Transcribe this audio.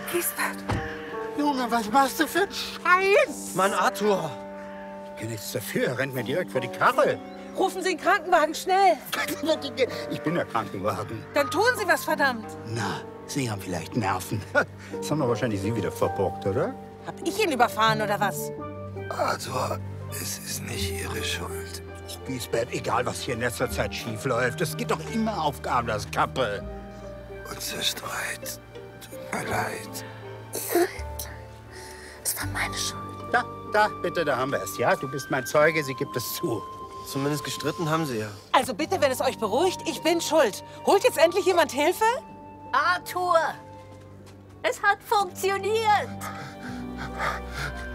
Giesbert. Junge, was machst du für einen Scheiß? Mann, Arthur. Ich kann nichts dafür. Er rennt mir direkt vor die Karre. Rufen Sie einen Krankenwagen, schnell. Ich bin der Krankenwagen. Dann tun Sie was, verdammt. Na, Sie haben vielleicht Nerven. Das haben doch wahrscheinlich Sie wieder verbockt, oder? Hab ich ihn überfahren, oder was? Arthur, es ist nicht Ihre Schuld. Giesbert, egal was hier in letzter Zeit schief läuft, es geht doch immer auf Gablers Kappe. Unser Streit. Tut mir leid. Es war meine Schuld. Da, bitte, da haben wir es. Ja, du bist mein Zeuge, sie gibt es zu. Zumindest gestritten haben sie ja. Also bitte, wenn es euch beruhigt, ich bin schuld. Holt jetzt endlich jemand Hilfe? Arthur, es hat funktioniert.